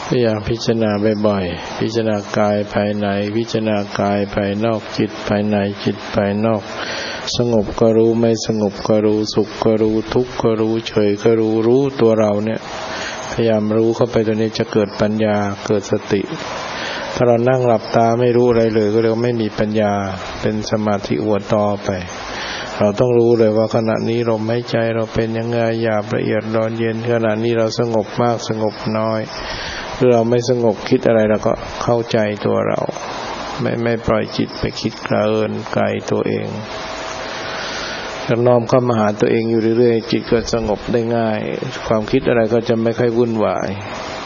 พยายามพิจารณาบ่อยๆพิจารณากายภายในพิจารณากายภายนอกจิตภายในจิตภายนอกสงบก็รู้ไม่สงบก็รู้สุขก็รู้ทุกข์ก็รู้เฉยก็รู้ตัวเราเนี่ยพยายามรู้เข้าไปตัวนี้จะเกิดปัญญาเกิดสติถ้าเรานั่งหลับตาไม่รู้อะไรเลยก็เรียกว่าไม่มีปัญญาเป็นสมาธิอวดต่อไปเราต้องรู้เลยว่าขณะนี้ลมหายใจเราเป็นยังไงหยาบละเอียดร้อนเย็นขณะนี้เราสงบมากสงบน้อยหรือเราไม่สงบคิดอะไรเราก็เข้าใจตัวเราไม่ปล่อยจิตไปคิดเกินไกลตัวเองถ้าน้อมเข้ามาหาตัวเองอยู่เรื่อยๆจิตก็สงบได้ง่ายความคิดอะไรก็จะไม่ค่อยวุ่นวาย